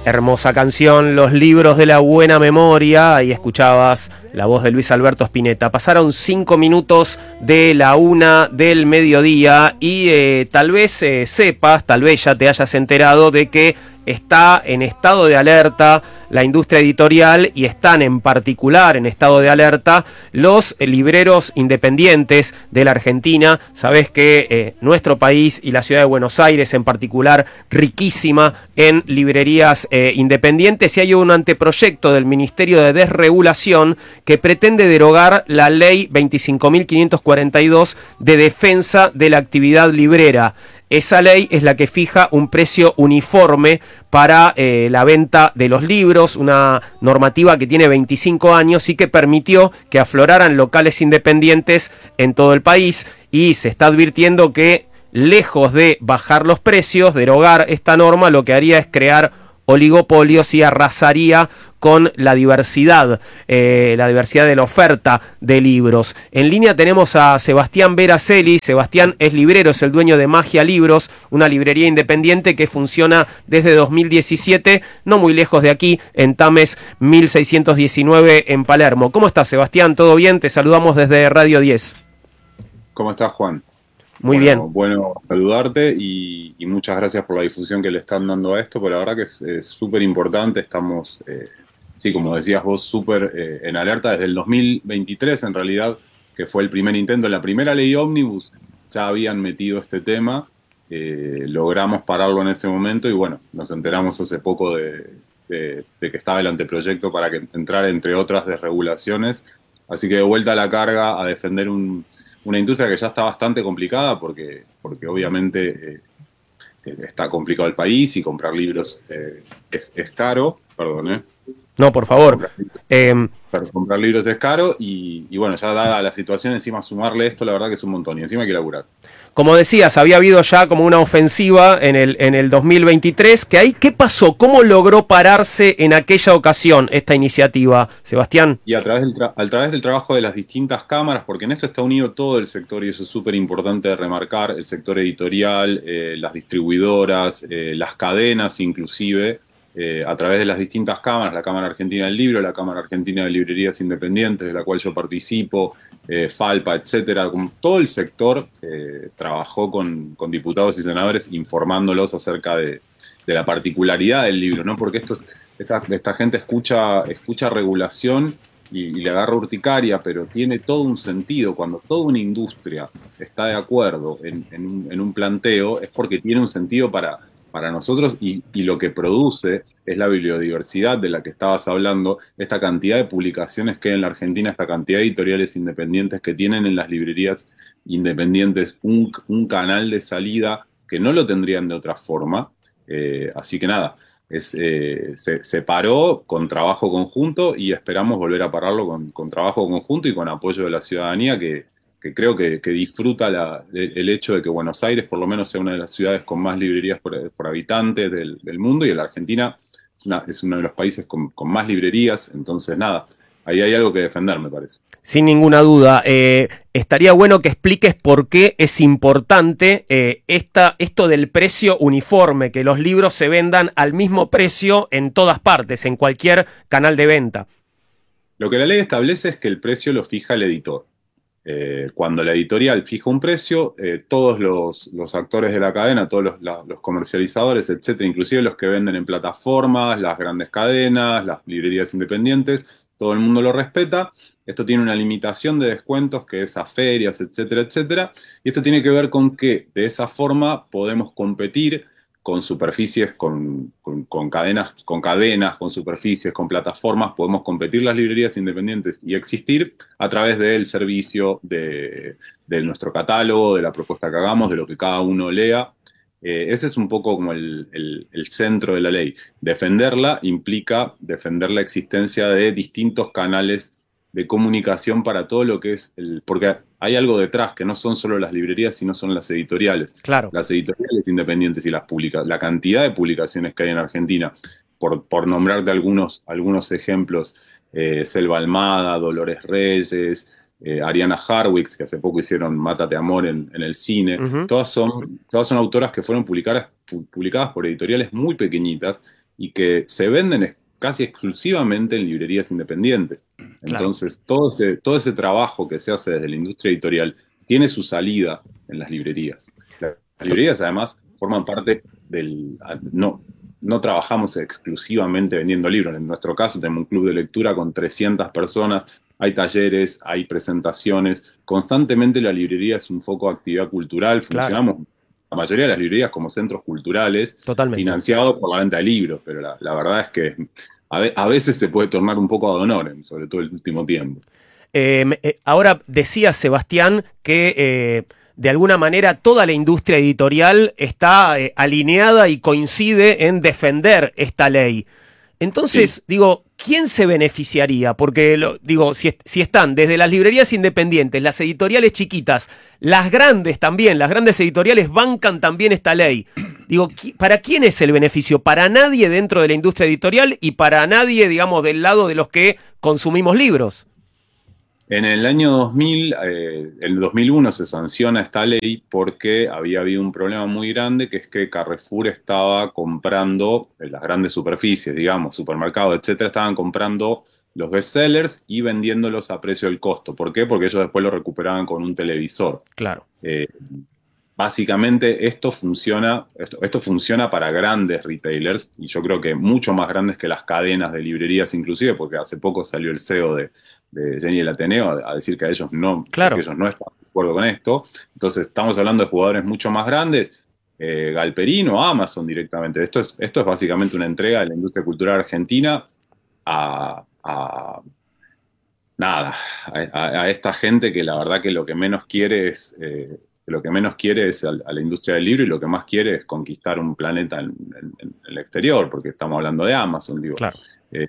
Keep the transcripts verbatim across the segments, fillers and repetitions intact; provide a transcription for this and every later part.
Hermosa canción, Los libros de la buena memoria. Ahí escuchabas la voz de Luis Alberto Spinetta. Pasaron cinco minutos de la una del mediodía y eh, tal vez eh, sepas, tal vez ya te hayas enterado de que está en estado de alerta la industria editorial y están en particular en estado de alerta los libreros independientes de la Argentina. Sabés que eh, nuestro país y la ciudad de Buenos Aires en particular, riquísima en librerías eh, independientes, y hay un anteproyecto del Ministerio de Desregulación que pretende derogar la ley veinticinco mil quinientos cuarenta y dos de defensa de la actividad librera. Esa ley es la que fija un precio uniforme para eh, la venta de los libros, una normativa que tiene veinticinco años y que permitió que afloraran locales independientes en todo el país, y se está advirtiendo que, lejos de bajar los precios, derogar esta norma, lo que haría es crear oligopolios y arrasaría con la diversidad, eh, la diversidad de la oferta de libros. En línea tenemos a Sebastián Veraceli. Sebastián es librero, es el dueño de Magia Libros, una librería independiente que funciona desde dos mil diecisiete, no muy lejos de aquí, en Tames mil seiscientos diecinueve en Palermo. ¿Cómo estás, Sebastián? ¿Todo bien? Te saludamos desde Radio diez. ¿Cómo estás, Juan? Muy bueno, bien. Bueno, saludarte y, y muchas gracias por la difusión que le están dando a esto, porque la verdad que es súper importante. Estamos, eh, sí, como decías vos, súper eh, en alerta desde el dos mil veintitrés, en realidad, que fue el primer intento. En la primera ley Ómnibus ya habían metido este tema, eh, logramos pararlo en ese momento y bueno, nos enteramos hace poco de, de, de que estaba el anteproyecto para que entrara, entre otras, desregulaciones. Así que de vuelta a la carga a defender un... una industria que ya está bastante complicada porque, porque obviamente eh, está complicado el país y comprar libros eh, es, es caro, perdón, ¿eh? No, por favor. Comprar, Eh, pero comprar libros es caro y, y bueno, ya dada la situación, encima sumarle esto, la verdad que es un montón y encima hay que laburar. Como decías, había habido ya como una ofensiva en el, en el dos mil veintitrés. ¿Que ahí, ¿Qué pasó? ¿Cómo logró pararse en aquella ocasión esta iniciativa, Sebastián? Y a través, del tra a través del trabajo de las distintas cámaras, porque en esto está unido todo el sector y eso es súper importante de remarcar, el sector editorial, eh, las distribuidoras, eh, las cadenas inclusive, eh, a través de las distintas cámaras, la Cámara Argentina del Libro, la Cámara Argentina de Librerías Independientes, de la cual yo participo, eh, Falpa, etcétera. Como todo el sector eh, trabajó con, con diputados y senadores informándolos acerca de, de la particularidad del libro, ¿no? Porque esto, esta, esta gente escucha, escucha regulación y, y le agarra urticaria, pero tiene todo un sentido. Cuando toda una industria está de acuerdo en, en, un, en un planteo, es porque tiene un sentido para... para nosotros y, y lo que produce es la bibliodiversidad de la que estabas hablando, esta cantidad de publicaciones que hay en la Argentina, esta cantidad de editoriales independientes que tienen en las librerías independientes un, un canal de salida que no lo tendrían de otra forma. Eh, así que nada, es, eh, se, se paró con trabajo conjunto y esperamos volver a pararlo con, con trabajo conjunto y con apoyo de la ciudadanía que que creo que, que disfruta la, el hecho de que Buenos Aires por lo menos sea una de las ciudades con más librerías por, por habitantes del, del mundo, y en la Argentina es, una, es uno de los países con, con más librerías. Entonces nada, ahí hay algo que defender, me parece. Sin ninguna duda. Eh, estaría bueno que expliques por qué es importante eh, esta, esto del precio uniforme, que los libros se vendan al mismo precio en todas partes, en cualquier canal de venta. Lo que la ley establece es que el precio lo fija el editor. Eh, cuando la editorial fija un precio, eh, todos los, los actores de la cadena, todos los, la, los comercializadores, etcétera, inclusive los que venden en plataformas, las grandes cadenas, las librerías independientes, todo el mundo lo respeta. Esto tiene una limitación de descuentos que es a ferias, etcétera, etcétera, y esto tiene que ver con que de esa forma podemos competir con superficies, con, con, con, cadenas, con cadenas, con superficies, con plataformas, podemos competir las librerías independientes y existir a través del servicio de, de nuestro catálogo, de la propuesta que hagamos, de lo que cada uno lea. Eh, ese es un poco como el, el, el centro de la ley. Defenderla implica defender la existencia de distintos canales de comunicación para todo lo que es el... Porque hay algo detrás, que no son solo las librerías, sino son las editoriales. Claro. Las editoriales independientes y las publica, la cantidad de publicaciones que hay en Argentina, por, por nombrarte algunos, algunos ejemplos, eh, Selva Almada, Dolores Reyes, eh, Ariana Harwicz, que hace poco hicieron Mátate Amor en, en el cine, uh-huh. todas, son, todas son autoras que fueron publicadas, publicadas por editoriales muy pequeñitas, y que se venden casi exclusivamente en librerías independientes. Claro. Entonces, todo ese, todo ese trabajo que se hace desde la industria editorial tiene su salida en las librerías. Las librerías, además, forman parte del... No, no trabajamos exclusivamente vendiendo libros. En nuestro caso, tenemos un club de lectura con trescientas personas, hay talleres, hay presentaciones. Constantemente la librería es un foco de actividad cultural. Claro. Funcionamos, la mayoría de las librerías, como centros culturales, Totalmente. financiados por la venta de libros, pero la, la verdad es que a, ve, a veces se puede tornar un poco ad honorem, sobre todo el último tiempo. Eh, eh, ahora decía Sebastián que eh, de alguna manera toda la industria editorial está eh, alineada y coincide en defender esta ley. Entonces, sí. digo, ¿quién se beneficiaría? Porque, lo, digo, si, si están desde las librerías independientes, las editoriales chiquitas, las grandes también, las grandes editoriales bancan también esta ley. Digo, ¿para quién es el beneficio? Para nadie dentro de la industria editorial y para nadie, digamos, del lado de los que consumimos libros. En el año dos mil, eh, el dos mil uno se sanciona esta ley porque había habido un problema muy grande, que es que Carrefour estaba comprando, en las grandes superficies, digamos, supermercados, etcétera, estaban comprando los bestsellers y vendiéndolos a precio del costo. ¿Por qué? Porque ellos después lo recuperaban con un televisor. Claro. Eh, básicamente esto funciona, esto, esto funciona para grandes retailers, y yo creo que mucho más grandes que las cadenas de librerías inclusive, porque hace poco salió el C E O de de Jenny el Ateneo a, a decir que a ellos no, claro. que ellos no están de acuerdo con esto. Entonces estamos hablando de jugadores mucho más grandes, eh, Galperino, Amazon directamente. Esto es, esto es básicamente una entrega de la industria cultural argentina a, a nada, a, a, a esta gente que la verdad que lo que menos quiere es eh, lo que menos quiere es a, a la industria del libro, y lo que más quiere es conquistar un planeta en, en, en el exterior, porque estamos hablando de Amazon, digo. Claro. Eh,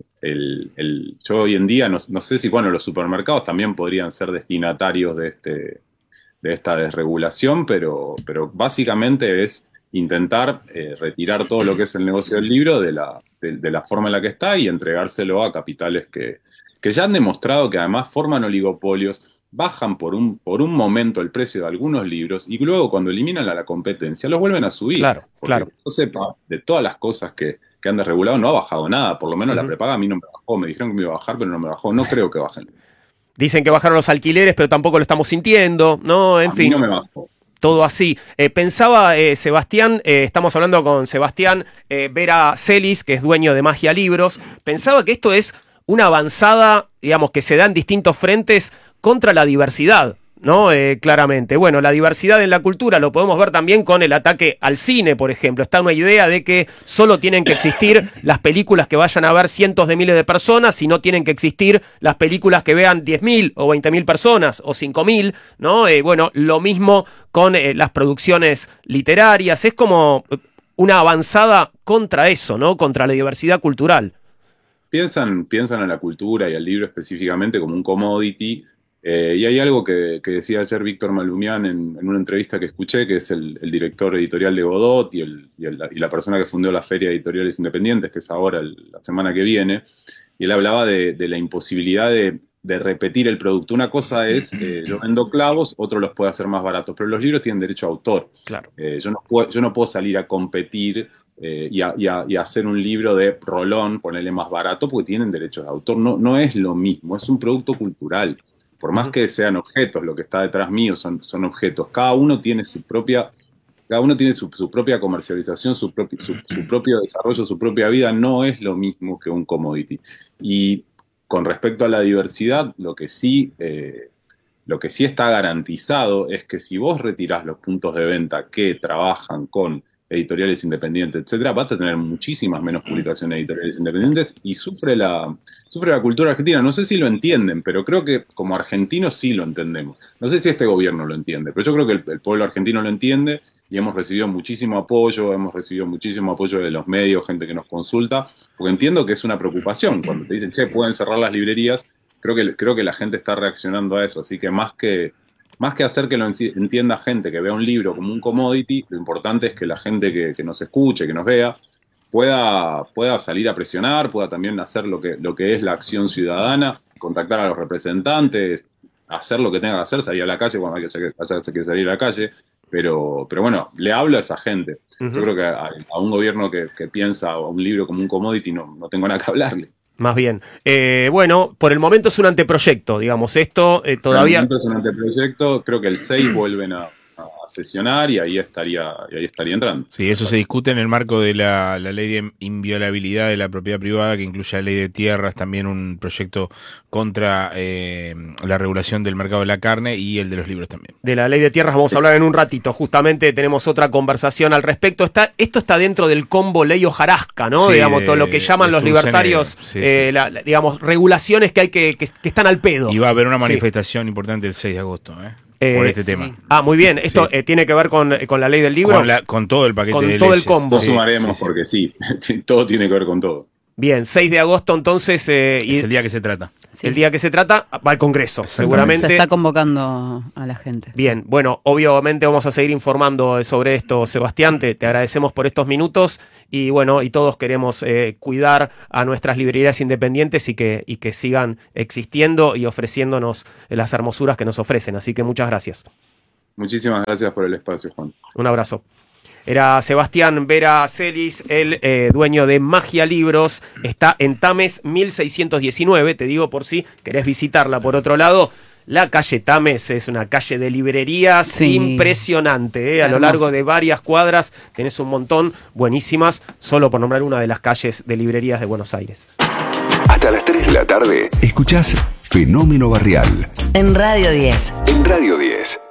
el, el, yo hoy en día no, no sé si, bueno, los supermercados también podrían ser destinatarios de, este, de esta desregulación, pero, pero básicamente es intentar eh, retirar todo lo que es el negocio del libro de la, de, de la forma en la que está y entregárselo a capitales que, que ya han demostrado que además forman oligopolios, bajan por un, por un momento el precio de algunos libros y luego cuando eliminan a la competencia los vuelven a subir. Claro, porque claro. Que yo sepa, de todas las cosas que, que han desregulado no ha bajado nada, por lo menos uh-huh. La prepaga a mí no me bajó, me dijeron que me iba a bajar, pero no me bajó, no creo que bajen. Dicen que bajaron los alquileres, pero tampoco lo estamos sintiendo, ¿no? En a fin. Mí no me bajó. Todo así. Eh, pensaba, eh, Sebastián, eh, estamos hablando con Sebastián eh, Vera Celis, que es dueño de Magia Libros, pensaba que esto es una avanzada, digamos, que se da en distintos frentes contra la diversidad, ¿no? Eh, claramente. Bueno, la diversidad en la cultura lo podemos ver también con el ataque al cine, por ejemplo. Está una idea de que solo tienen que existir las películas que vayan a ver cientos de miles de personas y no tienen que existir las películas que vean diez mil o veinte mil personas o cinco mil, ¿no? Eh, bueno, lo mismo con eh, las producciones literarias. Es como una avanzada contra eso, ¿no? Contra la diversidad cultural. Piensan, piensan a la cultura y al libro específicamente como un commodity. Eh, y hay algo que, que decía ayer Víctor Malumian en, en una entrevista que escuché, que es el, el director editorial de Godot y, el, y, el, y la persona que fundó la Feria de Editoriales Independientes, que es ahora el, la semana que viene, y él hablaba de, de la imposibilidad de, de repetir el producto. Una cosa es, eh, yo vendo clavos, otro los puede hacer más baratos, pero los libros tienen derecho a autor. Claro. Eh, yo, no puedo, yo no puedo salir a competir eh, y, a, y, a, y a hacer un libro de rolón, ponerle más barato, porque tienen derechos de autor. No, no es lo mismo, es un producto cultural. Por más que sean objetos, lo que está detrás mío son, son objetos. Cada uno tiene su propia, cada uno tiene su, su propia comercialización, su, propi, su, su propio desarrollo, su propia vida. No es lo mismo que un commodity. Y con respecto a la diversidad, lo que sí, eh, lo que sí está garantizado es que si vos retirás los puntos de venta que trabajan con editoriales independientes, etcétera, vas a tener muchísimas menos publicaciones editoriales independientes y sufre la, sufre la cultura argentina. No sé si lo entienden, pero creo que como argentinos sí lo entendemos. No sé si este gobierno lo entiende, pero yo creo que el, el pueblo argentino lo entiende y hemos recibido muchísimo apoyo, hemos recibido muchísimo apoyo de los medios, gente que nos consulta, porque entiendo que es una preocupación. Cuando te dicen, che, pueden cerrar las librerías, creo que, creo que la gente está reaccionando a eso, así que más que... Más que hacer que lo entienda gente que vea un libro como un commodity, lo importante es que la gente que, que nos escuche, que nos vea, pueda, pueda salir a presionar, pueda también hacer lo que, lo que es la acción ciudadana, contactar a los representantes, hacer lo que tenga que hacer, salir a la calle cuando haya que, haya que salir a la calle. pero, pero bueno, le hablo a esa gente. Uh-huh. Yo creo que a, a un gobierno que, que piensa un libro como un commodity no, no tengo nada que hablarle. Más bien. Eh, bueno, por el momento es un anteproyecto, digamos, esto eh, todavía... Por el momento es un anteproyecto, creo que el seis vuelven a, a sesionar y ahí estaría y ahí estaría entrando. Sí, eso se discute en el marco de la, la ley de inviolabilidad de la propiedad privada, que incluye la ley de tierras, también un proyecto contra eh, la regulación del mercado de la carne y el de los libros también. De la ley de tierras vamos a hablar en un ratito, justamente tenemos otra conversación al respecto. Está, esto está dentro del combo ley hojarasca, ¿no? Sí, digamos, todo lo que llaman los libertarios, sí, eh, sí, la, la, digamos, regulaciones que hay que, que, que están al pedo. Y va a haber una manifestación sí. importante el seis de agosto, ¿eh? Eh, por este tema. Sí. Ah, muy bien. ¿Esto sí. eh, tiene que ver con, con la ley del libro? Con, la, con todo el paquete con de todo leyes. el combo. Sí, sumaremos sí, sí. porque sí, todo tiene que ver con todo. Bien, seis de agosto entonces... Eh, es el día que se trata. Sí. El día que se trata va al Congreso, seguramente. Se está convocando a la gente. Bien, bueno, obviamente vamos a seguir informando sobre esto, Sebastián, te, te agradecemos por estos minutos y bueno, y todos queremos eh, cuidar a nuestras librerías independientes y que, y que sigan existiendo y ofreciéndonos las hermosuras que nos ofrecen, así que muchas gracias. Muchísimas gracias por el espacio, Juan. Un abrazo. Era Sebastián Vera Celis, el eh, dueño de Magia Libros. Está en Tames mil seiscientos diecinueve, te digo por si querés visitarla. Por otro lado, la calle Tames es una calle de librerías sí. impresionante. ¿eh? A lo largo de varias cuadras tenés un montón, buenísimas, solo por nombrar una de las calles de librerías de Buenos Aires. Hasta las tres de la tarde, escuchás Fenómeno Barrial. En Radio diez. En Radio diez.